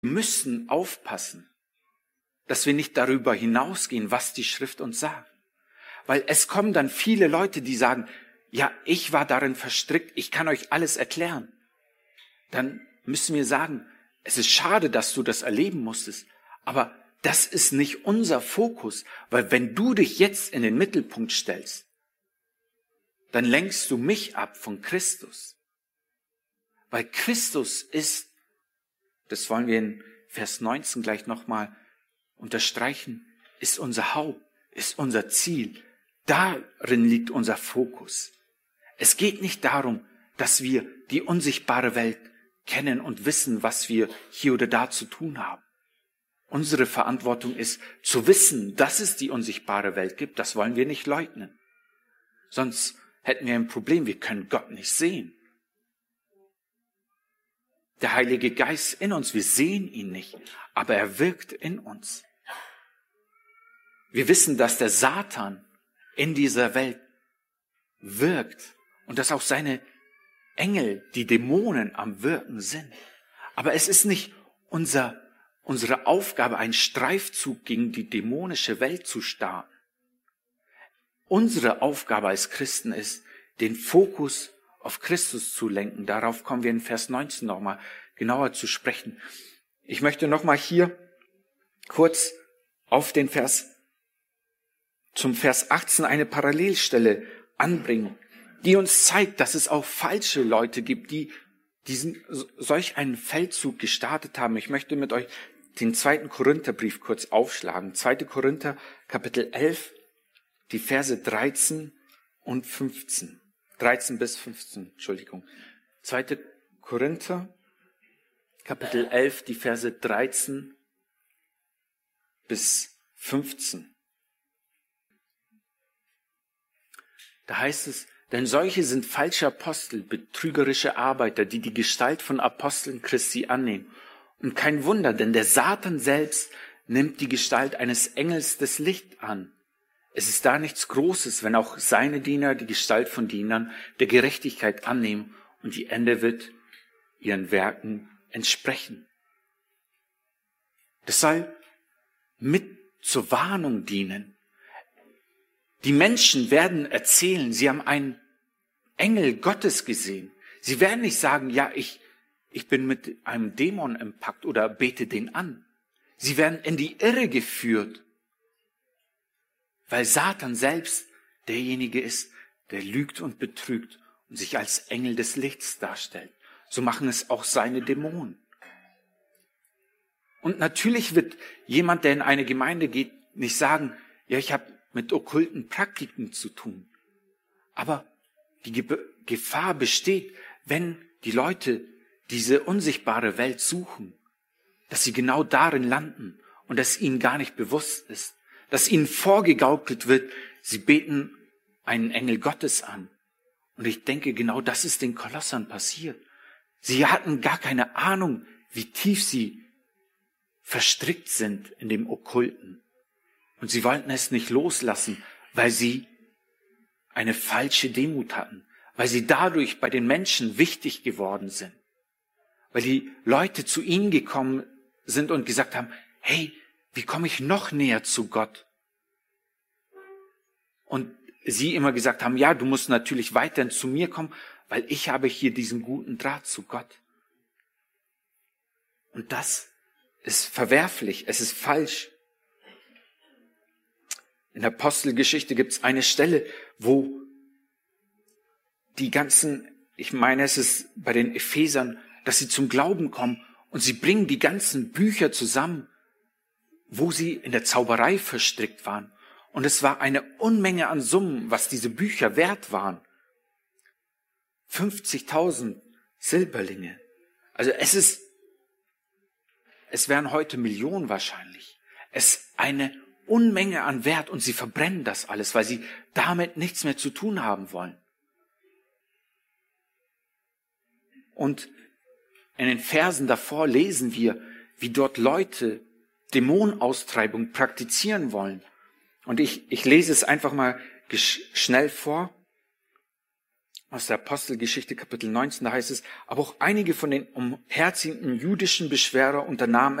müssen aufpassen, dass wir nicht darüber hinausgehen, was die Schrift uns sagt. Weil es kommen dann viele Leute, die sagen, ja, ich war darin verstrickt, ich kann euch alles erklären. Dann müssen wir sagen, es ist schade, dass du das erleben musstest, aber das ist nicht unser Fokus, weil wenn du dich jetzt in den Mittelpunkt stellst, dann lenkst du mich ab von Christus. Weil Christus ist, das wollen wir in Vers 19 gleich nochmal unterstreichen, ist unser Haupt, ist unser Ziel. Darin liegt unser Fokus. Es geht nicht darum, dass wir die unsichtbare Welt kennen und wissen, was wir hier oder da zu tun haben. Unsere Verantwortung ist, zu wissen, dass es die unsichtbare Welt gibt. Das wollen wir nicht leugnen. Sonst hätten wir ein Problem. Wir können Gott nicht sehen. Der Heilige Geist in uns, wir sehen ihn nicht, aber er wirkt in uns. Wir wissen, dass der Satan in dieser Welt wirkt und dass auch seine Engel, die Dämonen am Wirken sind. Aber es ist nicht unsere Aufgabe, einen Streifzug gegen die dämonische Welt zu starten. Unsere Aufgabe als Christen ist, den Fokus auf Christus zu lenken. Darauf kommen wir in Vers 19 nochmal genauer zu sprechen. Ich möchte nochmal hier kurz auf den zum Vers 18 eine Parallelstelle anbringen, die uns zeigt, dass es auch falsche Leute gibt, die solch einen Feldzug gestartet haben. Ich möchte mit euch den 2. Korintherbrief kurz aufschlagen. 2. Korinther, Kapitel 11, die Verse 13 und 15. 13 bis 15, Entschuldigung. 2. Korinther, Kapitel 11, die Verse 13 bis 15. Da heißt es, denn solche sind falsche Apostel, betrügerische Arbeiter, die die Gestalt von Aposteln Christi annehmen. Und kein Wunder, denn der Satan selbst nimmt die Gestalt eines Engels des Lichts an. Es ist da nichts Großes, wenn auch seine Diener die Gestalt von Dienern der Gerechtigkeit annehmen und die Ende wird ihren Werken entsprechen. Das soll mit zur Warnung dienen. Die Menschen werden erzählen, sie haben einen Engel Gottes gesehen. Sie werden nicht sagen, ja, ich bin mit einem Dämon im Pakt oder bete den an. Sie werden in die Irre geführt, weil Satan selbst derjenige ist, der lügt und betrügt und sich als Engel des Lichts darstellt. So machen es auch seine Dämonen. Und natürlich wird jemand, der in eine Gemeinde geht, nicht sagen, ja, ich habe mit okkulten Praktiken zu tun. Aber die Gefahr besteht, wenn die Leute diese unsichtbare Welt suchen, dass sie genau darin landen und dass ihnen gar nicht bewusst ist, dass ihnen vorgegaukelt wird, sie beten einen Engel Gottes an. Und ich denke, genau das ist den Kolossern passiert. Sie hatten gar keine Ahnung, wie tief sie verstrickt sind in dem Okkulten. Und sie wollten es nicht loslassen, weil sie eine falsche Demut hatten, weil sie dadurch bei den Menschen wichtig geworden sind, weil die Leute zu ihnen gekommen sind und gesagt haben, hey, wie komme ich noch näher zu Gott? Und sie immer gesagt haben, ja, du musst natürlich weiterhin zu mir kommen, weil ich habe hier diesen guten Draht zu Gott. Und das ist verwerflich, es ist falsch. In der Apostelgeschichte gibt es eine Stelle, wo die ganzen, ich meine, es ist bei den Ephesern, dass sie zum Glauben kommen und sie bringen die ganzen Bücher zusammen, wo sie in der Zauberei verstrickt waren. Und es war eine Unmenge an Summen, was diese Bücher wert waren. 50.000 Silberlinge. Also es wären heute Millionen wahrscheinlich. Es ist eine Unmenge an Wert und sie verbrennen das alles, weil sie damit nichts mehr zu tun haben wollen. Und in den Versen davor lesen wir, wie dort Leute Dämonenaustreibung praktizieren wollen. Und ich lese es einfach mal schnell vor. aus der Apostelgeschichte Kapitel 19, da heißt es, aber auch einige von den umherziehenden jüdischen Beschwerer unternahmen